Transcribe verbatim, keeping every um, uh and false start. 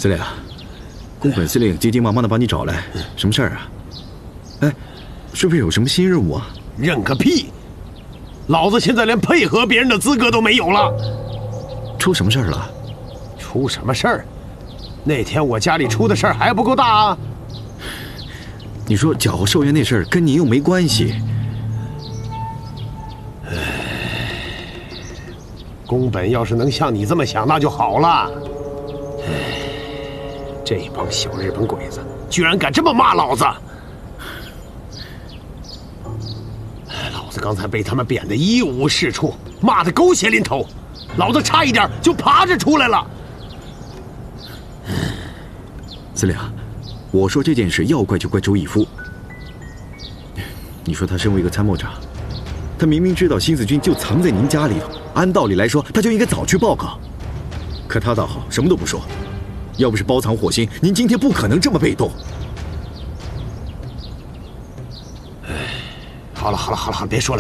司令，宫本司令急急忙忙的把你找来，什么事儿啊？哎，是不是有什么新任务啊？ 认个屁！老子现在连配合别人的资格都没有了。 出什么事儿了？ 出什么事儿？那天我家里出的事儿还不够大啊！ 你说缴获寿元那事儿跟您又没关系。 宫本要是能像你这么想，那就好了。这帮小日本鬼子居然敢这么骂老子！老子刚才被他们贬得一无是处，骂得狗血淋头，老子差一点就爬着出来了。 司令，我说这件事要怪就怪周逸夫。你说他身为一个参谋长，他明明知道新四军就藏在您家里头，按道理来说他就应该早去报告，可他倒好，什么都不说。要不是包藏祸心，您今天不可能这么被动。 好了好了好了好了，别说了。